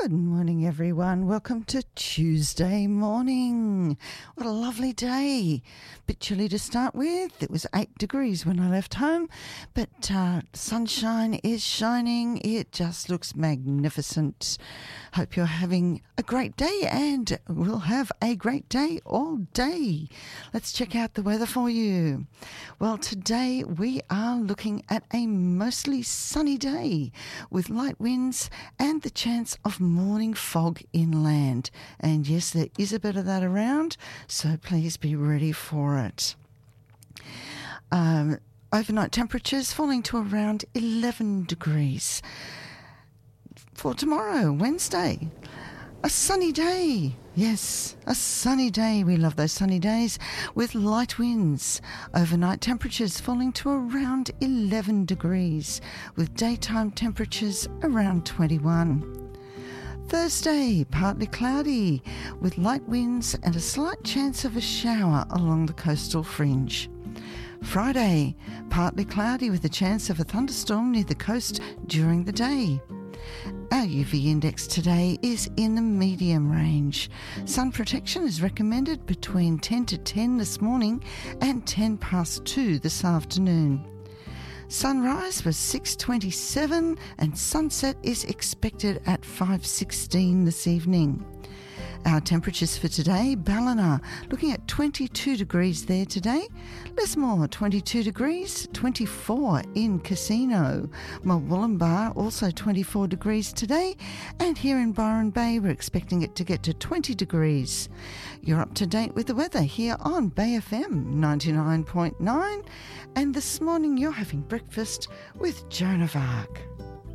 Good morning, everyone. Welcome to Tuesday morning. What a lovely day. Bit chilly to start with. It was 8 degrees when I left home, but sunshine is shining. It just looks magnificent. Hope you're having a great day, and we'll have a great day all day. Let's check out the weather for you. Well, today we are looking at a mostly sunny day with light winds and the chance of morning fog inland. And yes, there is a bit of that around, so please be ready for it. Overnight temperatures falling to around 11 degrees. For tomorrow, Wednesday, a sunny day. Yes, a sunny day. We love those sunny days with light winds. Overnight temperatures falling to around 11 degrees with daytime temperatures around 21. Thursday, partly cloudy with light winds and a slight chance of a shower along the coastal fringe. Friday, partly cloudy with a chance of a thunderstorm near the coast during the day. Our UV index today is in the medium range. Sun protection is recommended between 10 to 10 this morning and 10 past 2 this afternoon. Sunrise was 6:27 and sunset is expected at 5:16 this evening. Our temperatures for today, Ballina, looking at 22 degrees there today. Lismore, 22 degrees, 24 in Casino. Mulwillumbah, also 24 degrees today. And here in Byron Bay, we're expecting it to get to 20 degrees. You're up to date with the weather here on Bay FM 99.9. And this morning, you're having breakfast with Joan of Arc.